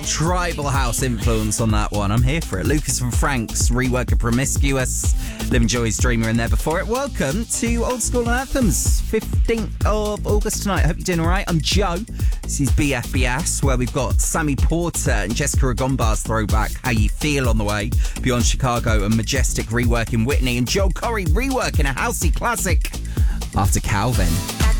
tribal house influence on that one. I'm here for it. Lucas and Frank's rework of Promiscuous. Living Joy's Dreamer in there before it. Welcome to Old School Anthems, 15th of August tonight. Hope you're doing all right. I'm Joe. This is BFBS, where we've got Sammy Porter and Jessica Agombar's throwback, How You Feel, on the way. Beyond Chicago and Majestic reworking Whitney, and Joel Corey reworking a housey classic after Calvin.